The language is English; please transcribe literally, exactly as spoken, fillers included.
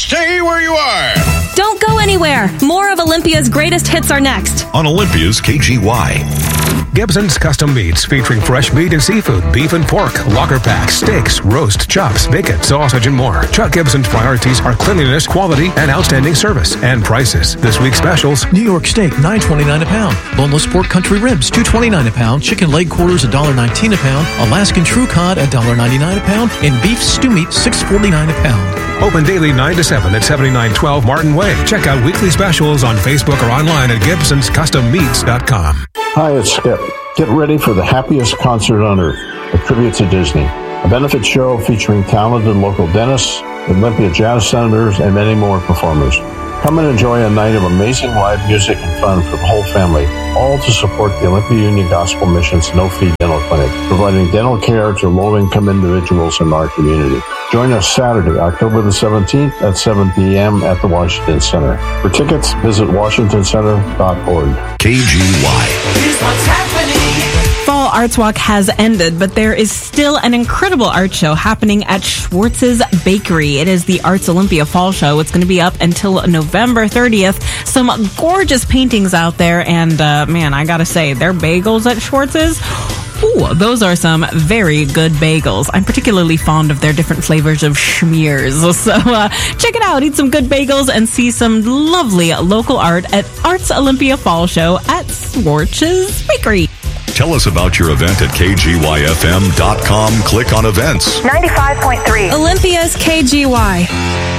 Stay where you are. Don't go anywhere. More of Olympia's greatest hits are next. On Olympia's K G Y. Gibson's Custom Meats, featuring fresh meat and seafood, beef and pork, locker packs, steaks, roast, chops, bacon, sausage, and more. Chuck Gibson's priorities are cleanliness, quality, and outstanding service and prices. This week's specials: New York steak, nine twenty-nine a pound. Boneless pork country ribs, two twenty-nine a pound. Chicken leg quarters, one nineteen a pound. Alaskan true cod, one ninety-nine a pound. And beef stew meat, six forty-nine a pound. Open daily nine to seven at seventy-nine twelve Martin Way. Check out weekly specials on Facebook or online at gibsons custom meats dot com. Hi, it's Skip. Get ready for the happiest concert on earth, a tribute to Disney. A benefit show featuring talented local dentists, Olympia jazz senators, and many more performers. Come and enjoy a night of amazing live music and fun for the whole family, all to support the Olympia Union Gospel Mission's no-fee dental clinic, providing dental care to low-income individuals in our community. Join us Saturday, October the seventeenth at seven p.m. at the Washington Center. For tickets, visit washington center dot org. K G Y. Here's what's happening. Fall Arts Walk has ended, but there is still an incredible art show happening at Schwartz's Bakery. It is the Arts Olympia Fall Show. It's going to be up until November thirtieth. Some gorgeous paintings out there, and uh, man, I gotta say, their bagels at Schwartz's, ooh, those are some very good bagels. I'm particularly fond of their different flavors of schmears. So uh, check it out. Eat some good bagels and see some lovely local art at Arts Olympia Fall Show at Schwartz's Bakery. Tell us about your event at K G Y F M dot com. Click on events. ninety-five point three. Olympia's K G Y.